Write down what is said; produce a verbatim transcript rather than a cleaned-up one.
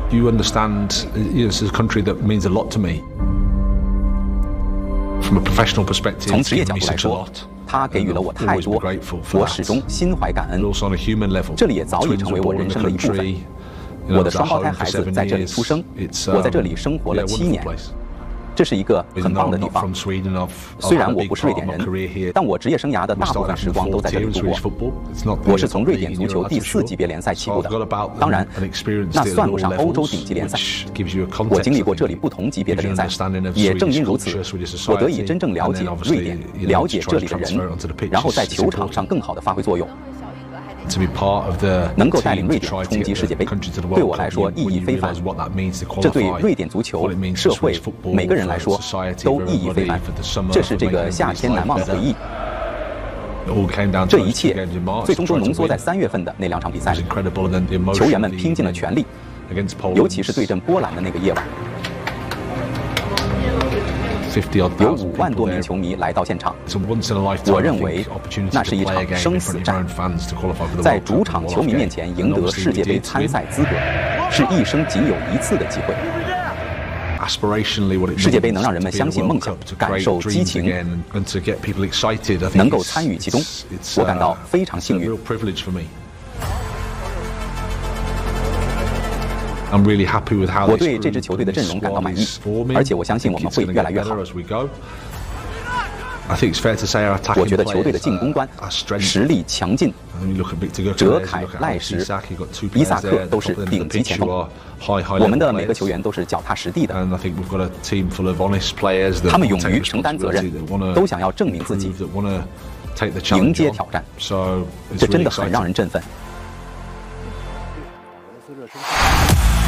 You understand, you know, this is a country that means a lot to me. From a professional perspective, 从职业角度来说，它给予了我太多，我始终心怀感恩。这里也早已成为我人生的一部分。我的双胞胎孩子在这里出生，我在这里生活了七年。 这是一个很棒的地方。虽然我不是瑞典人，但我职业生涯的大部分时光都在这里度过。我是从瑞典足球第四级别联赛起步的，当然，那算不上欧洲顶级联赛。我经历过这里不同级别的联赛，也正因如此，我得以真正了解瑞典，了解这里的人，然后在球场上更好地发挥作用。 能够带领瑞典冲击世界杯，对我来说意义非凡。这对瑞典足球、社会每个人来说都意义非凡。这是这个夏天难忘的回忆。这一切最终都浓缩在三月份的那两场比赛里。球员们拼尽了全力，尤其是对阵波兰的那个夜晚。 有五万多名球迷来到现场，我认为那是一场生死战。在主场球迷面前赢得世界杯参赛资格，是一生仅有一次的机会。世界杯能让人们相信梦想，感受激情，能够参与其中，我感到非常幸运。 我对这支球队的阵容感到满意，而且我相信我们会越来越好。我觉得球队的进攻端实力强劲，哲凯、赖什、伊萨克都是顶级前锋。我们的每个球员都是脚踏实地的，他们勇于承担责任，都想要证明自己，迎接挑战。这真的很让人振奋。